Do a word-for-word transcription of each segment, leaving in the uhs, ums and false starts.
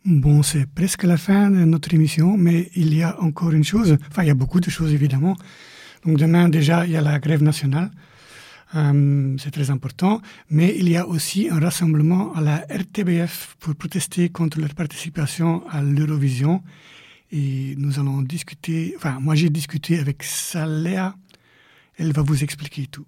Bon, c'est presque la fin de notre émission, mais il y a encore une chose, enfin il y a beaucoup de choses évidemment. Donc demain déjà il y a la grève nationale, euh, c'est très important, mais il y a aussi un rassemblement à la R T B F pour protester contre leur participation à l'Eurovision. Et nous allons discuter, enfin moi j'ai discuté avec Saléa, elle va vous expliquer tout.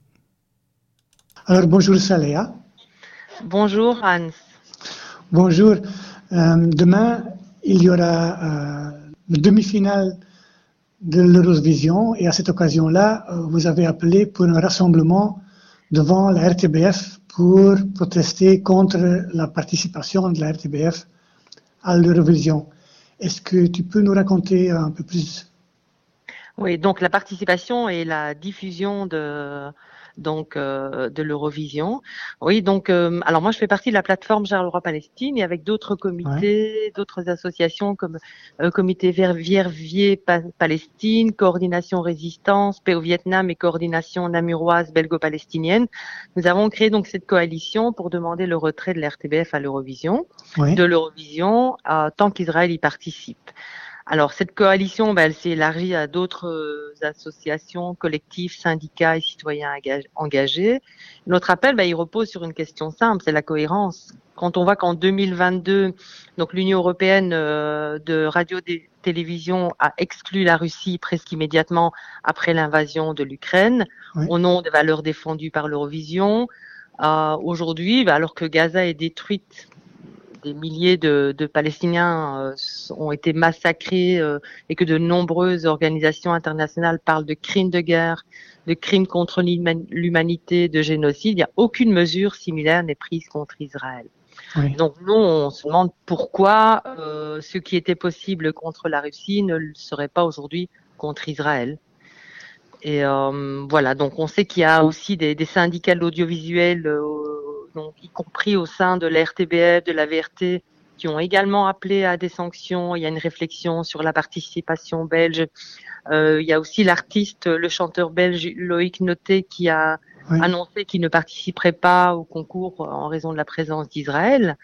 Alors bonjour Saléa. Bonjour Hans. Bonjour. Euh, demain, il y aura euh, la demi-finale de l'Eurovision et à cette occasion-là, euh, vous avez appelé pour un rassemblement devant la R T B F pour protester contre la participation de la R T B F à l'Eurovision. Est-ce que tu peux nous raconter un peu plus? Oui, donc la participation et la diffusion de donc euh, de l'Eurovision. Oui, donc euh, alors moi je fais partie de la plateforme Charleroi-Palestine et avec d'autres comités, ouais. d'autres associations comme euh, Comité Verviers pa- Palestine, Coordination Résistance, Paix au Vietnam et Coordination namuroise belgo-palestinienne. Nous avons créé donc cette coalition pour demander le retrait de la R T B F à l'Eurovision, oui. de l'Eurovision euh, tant qu'Israël y participe. Alors, cette coalition, ben, elle s'est élargie à d'autres euh, associations, collectifs, syndicats et citoyens engagés. Notre appel, ben, il repose sur une question simple, c'est la cohérence. Quand on voit qu'en deux mille vingt-deux, donc l'Union européenne euh, de radio-télévision a exclu la Russie presque immédiatement après l'invasion de l'Ukraine, oui. au nom des valeurs défendues par l'Eurovision. Euh, aujourd'hui, ben, alors que Gaza est détruite, des milliers de, de Palestiniens euh, ont été massacrés euh, et que de nombreuses organisations internationales parlent de crimes de guerre, de crimes contre l'humanité, de génocide, il n'y a aucune mesure similaire n'est prise contre Israël. Oui. Donc nous, on se demande pourquoi euh, ce qui était possible contre la Russie ne le serait pas aujourd'hui contre Israël. Et euh, voilà, donc on sait qu'il y a aussi des, des syndicats de l'audiovisuel euh, donc y compris au sein de la R T B F, de la V R T, qui ont également appelé à des sanctions. Il y a une réflexion sur la participation belge. Euh, il y a aussi l'artiste, le chanteur belge Loïc Noté, qui a oui. annoncé qu'il ne participerait pas au concours en raison de la présence d'Israël.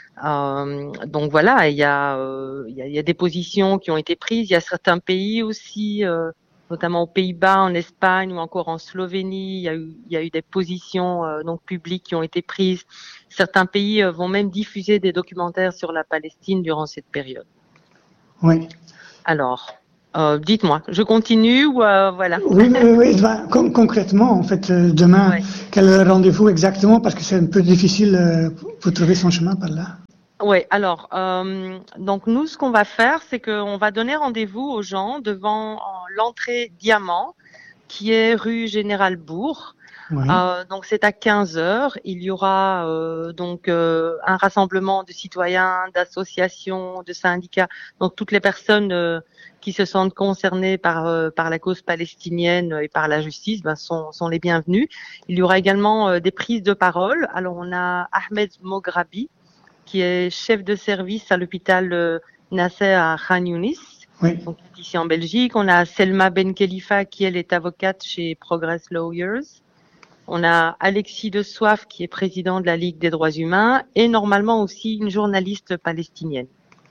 Euh, donc voilà, il y a, euh, il y a, il y a des positions qui ont été prises. Il y a certains pays aussi, euh, notamment aux Pays-Bas, en Espagne ou encore en Slovénie, il y a eu, il y a eu des positions euh, donc publiques qui ont été prises. Certains pays euh, vont même diffuser des documentaires sur la Palestine durant cette période. Oui. Alors, euh, dites-moi, je continue ou euh, voilà. Oui, oui, oui. Ben, con- concrètement, en fait, euh, demain, oui. quel rendez-vous exactement? Parce que c'est un peu difficile euh, pour trouver son chemin par là. Oui, alors, euh, donc nous, ce qu'on va faire, c'est qu'on va donner rendez-vous aux gens devant l'entrée Diamant, qui est rue Général Bourg. Oui. Euh, donc c'est à quinze heures. Il y aura euh, donc euh, un rassemblement de citoyens, d'associations, de syndicats. Donc toutes les personnes euh, qui se sentent concernées par euh, par la cause palestinienne et par la justice, ben, sont sont les bienvenus. Il y aura également euh, des prises de parole. Alors on a Ahmed Mograbi, qui est chef de service à l'hôpital euh, Nasser à Khan Younis, oui. donc ici en Belgique. On a Selma Ben Khalifa, qui elle est avocate chez Progress Lawyers. On a Alexis de Soif, qui est président de la Ligue des droits humains, et normalement aussi une journaliste palestinienne.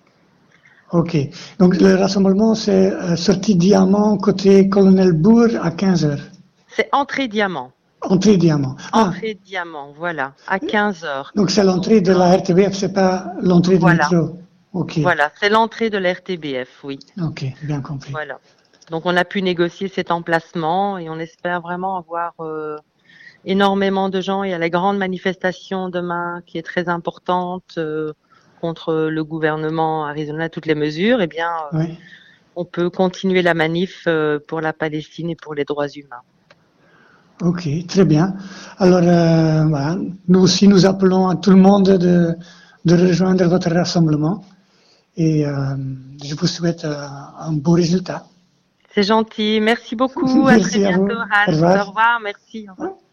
Ok, donc le rassemblement c'est euh, sortie Diamant côté Colonel Bourg à quinze heures. C'est entrée Diamant. Entrée Diamant. Ah. Entrée Diamant, voilà, à quinze heures. Donc c'est l'entrée de la R T B F, c'est pas l'entrée voilà. du métro. Ok. Voilà, c'est l'entrée de la R T B F, oui. Ok, bien compris. Voilà. Donc on a pu négocier cet emplacement et on espère vraiment avoir euh, énormément de gens. Il y a la grande manifestation demain qui est très importante euh, contre le gouvernement Arizona, toutes les mesures. Eh bien, euh, oui. on peut continuer la manif euh, pour la Palestine et pour les droits humains. Ok, très bien. Alors, euh, voilà. Nous aussi, nous appelons à tout le monde de, de rejoindre votre rassemblement et euh, je vous souhaite euh, un beau résultat. C'est gentil. Merci beaucoup. Merci à très à bientôt, vous. Hans. Au revoir. Au revoir. Merci. Au revoir.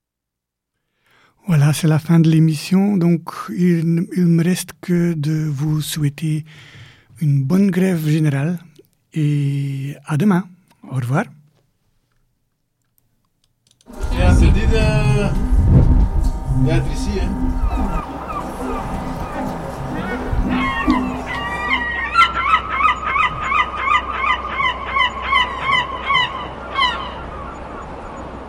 Voilà, c'est la fin de l'émission. Donc, il ne me reste que de vous souhaiter une bonne grève générale et à demain. Au revoir. Ja, c'est dit de... d'être ici, hein.